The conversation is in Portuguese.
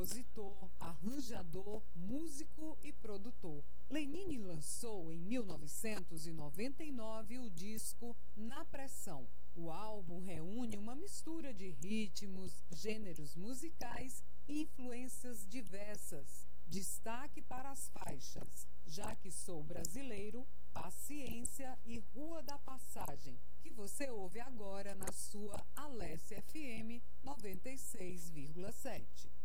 compositor, arranjador, músico e produtor. Lenine lançou em 1999 o disco Na Pressão. O álbum reúne uma mistura de ritmos, gêneros musicais e influências diversas. Destaque para as faixas Já Que Sou Brasileiro, Paciência e Rua da Passagem, que você ouve agora na sua Alessia FM 96,7.